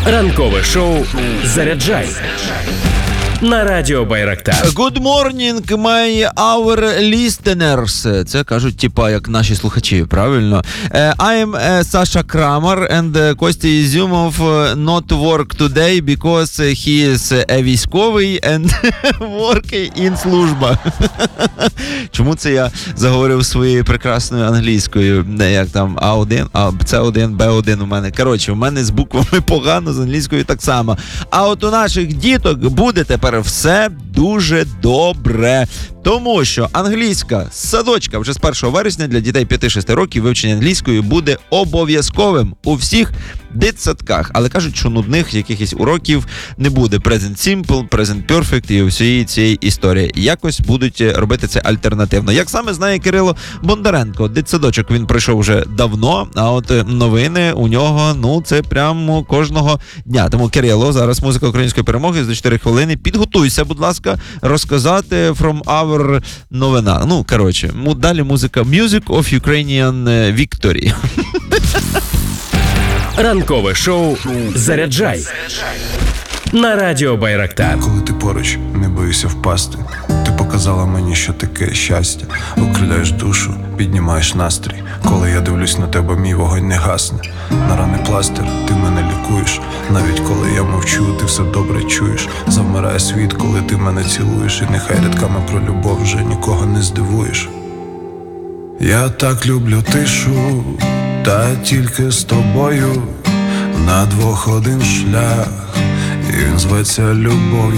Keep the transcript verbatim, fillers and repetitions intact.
Ранкове шоу «Заряджай» на Радіо Байрактар. Good morning, my our listeners. Це кажуть, типа, як наші слухачі, правильно? Uh, I am uh, Sasha Kramer and uh, Костя Ізюмов uh, not work today because he is a військовий and working in служба. Чому це я заговорив своєю прекрасною англійською? Як там А один, а С один, Б один у мене. Коротше, у мене з буквами погано, з англійською так само. А от у наших діток буде тепер все дуже добре. Тому що англійська з садочка вже з першого вересня для дітей п'яти-шести років вивчення англійської буде обов'язковим у всіх дитсадках. Але кажуть, що нудних якихось уроків не буде. Present Simple, Present Perfect і всієї цієї історії. Якось будуть робити це альтернативно. Як саме знає Кирило Бондаренко, дитсадочок він пройшов вже давно, а от новини у нього, ну, це прямо кожного дня. Тому, Кирило, зараз музика української перемоги за чотири хвилини. Підготуйся, будь ласка, розказати from our новина. Ну, коротше, далі музика Music of Ukrainian Victory. Ранкове шоу «Заряджай» на Радіо Байрактар. Коли ти поруч, не боюся впасти. Ти показала мені, що таке щастя. Окриляєш душу, піднімаєш настрій. Коли я дивлюсь на тебе, мій вогонь не гасне. На рани пластир, ти мене лікуєш. Навіть коли я мовчу, ти все добре чуєш. Завмирає світ, коли ти мене цілуєш. І нехай рядками про любов вже нікого не здивуєш. Я так люблю тишу, та тільки з тобою. На двох один шлях, і він зветься любов.